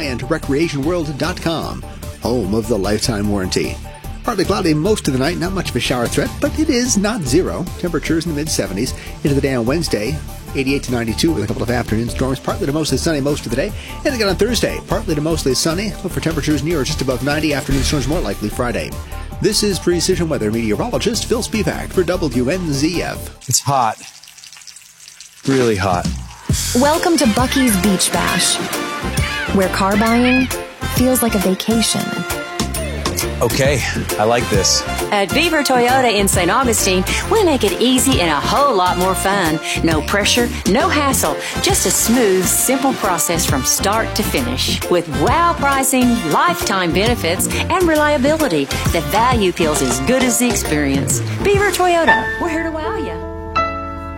and recreationworld.com, home of the lifetime warranty. Partly cloudy most of the night, not much of a shower threat, but it is not zero. Temperatures in the mid-70s. Into the day on Wednesday, 88 to 92 with a couple of afternoon storms. Partly to mostly sunny most of the day. And again on Thursday, partly to mostly sunny. Look for temperatures near or just above 90. Afternoon storms more likely Friday. This is Precision Weather meteorologist Phil Spivak for WNZF. It's hot. Really hot. Welcome to Bucky's Beach Bash, where car buying feels like a vacation. Okay, I like this. At Beaver Toyota in St. Augustine, we make it easy and a whole lot more fun. No pressure, no hassle, just a smooth, simple process from start to finish. With wow pricing, lifetime benefits, and reliability, the value feels as good as the experience. Beaver Toyota, we're here to wow you.